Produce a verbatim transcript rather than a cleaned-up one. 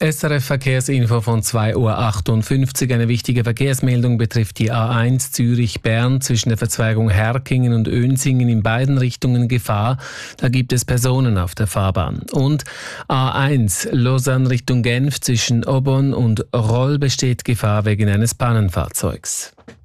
S R F Verkehrsinfo von zwei Uhr achtundfünfzig. Eine wichtige Verkehrsmeldung betrifft die A eins Zürich-Bern zwischen der Verzweigung Herkingen und Önsingen in beiden Richtungen Gefahr. Da gibt es Personen auf der Fahrbahn. Und A eins Lausanne Richtung Genf zwischen Aubonne und Roll besteht Gefahr wegen eines Pannenfahrzeugs.